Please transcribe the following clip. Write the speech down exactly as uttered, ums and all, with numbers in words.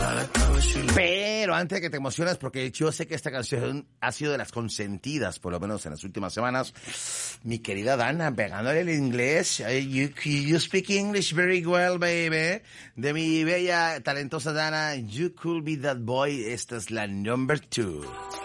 Pero antes de que te emociones, porque yo sé que esta canción ha sido de las consentidas, por lo menos en las últimas semanas, mi querida Dana, pegándole el inglés. You, you speak English very well, baby. De mi bella, talentosa Dana, You Could Be That Boy. Esta es la number two.